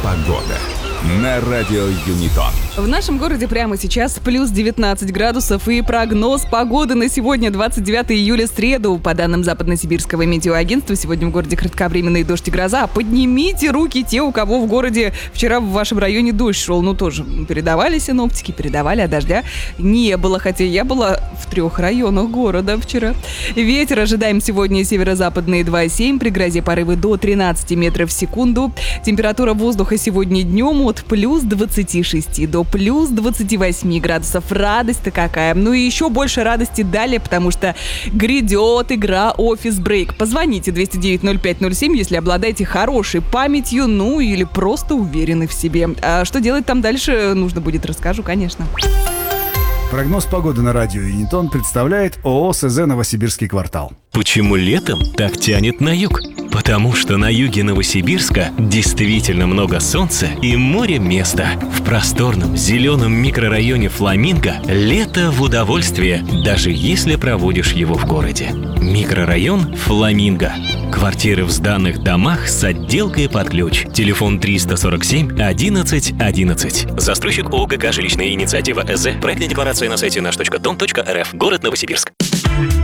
Погода на радио Юнитон. В нашем городе прямо сейчас плюс 19 градусов и прогноз погоды на сегодня, 29 июля, среду. По данным Западно-Сибирского метеоагентства, сегодня в городе кратковременный дождь и гроза. Поднимите руки те, у кого в городе вчера в вашем районе дождь шел. Ну, тоже передавали синоптики, передавали, а дождя не было. Хотя я была в 3 районах города вчера. Ветер ожидаем сегодня северо-западный 2,7, при грозе порывы до 13 метров в секунду. Температура воздуха сегодня днем от плюс 26 до плюс 28 градусов. Радость-то какая. Ну и еще больше радости далее, потому что грядет игра Office Break. Позвоните 209-0507, если обладаете хорошей памятью, ну или просто уверены в себе. А что делать там дальше, нужно будет, расскажу, конечно. Прогноз погоды на радио Юнитон представляет ООО СЗ «Новосибирский квартал». Почему летом так тянет на юг? Потому что на юге Новосибирска действительно много солнца и море места. В просторном зеленом микрорайоне Фламинго лето в удовольствие, даже если проводишь его в городе. Микрорайон Фламинго. Квартиры в сданных домах с отделкой под ключ. Телефон 347 11 11. Застройщик ОГК «Жилищная инициатива СЗ». Проектная декларация на сайте наш.дом.рф. Город Новосибирск.